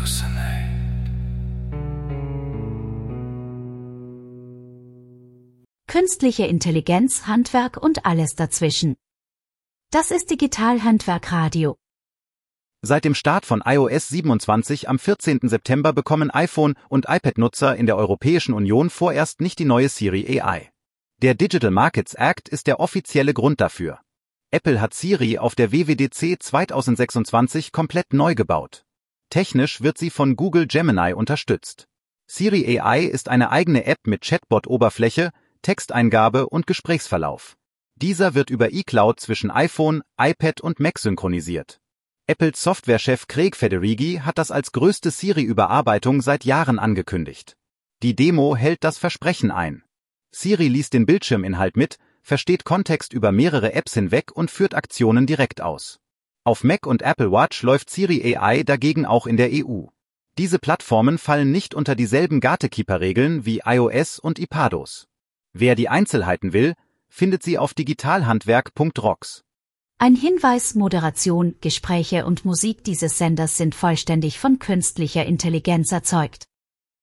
Künstliche Intelligenz, Handwerk und alles dazwischen. Das ist Digital-Handwerk Radio. Seit dem Start von iOS 27 am 14. September bekommen iPhone- und iPad-Nutzer in der Europäischen Union vorerst nicht die neue Siri AI. Der Digital Markets Act ist der offizielle Grund dafür. Apple hat Siri auf der WWDC 2026 komplett neu gebaut. Technisch wird sie von Google Gemini unterstützt. Siri AI ist eine eigene App mit Chatbot-Oberfläche, Texteingabe und Gesprächsverlauf. Dieser wird über iCloud zwischen iPhone, iPad und Mac synchronisiert. Apples Softwarechef Craig Federighi hat das als größte Siri-Überarbeitung seit Jahren angekündigt. Die Demo hält das Versprechen ein. Siri liest den Bildschirminhalt mit, versteht Kontext über mehrere Apps hinweg und führt Aktionen direkt aus. Auf Mac und Apple Watch läuft Siri AI dagegen auch in der EU. Diese Plattformen fallen nicht unter dieselben Gatekeeper-Regeln wie iOS und iPadOS. Wer die Einzelheiten will, findet sie auf digitalhandwerk.rocks. Ein Hinweis: Moderation, Gespräche und Musik dieses Senders sind vollständig von künstlicher Intelligenz erzeugt.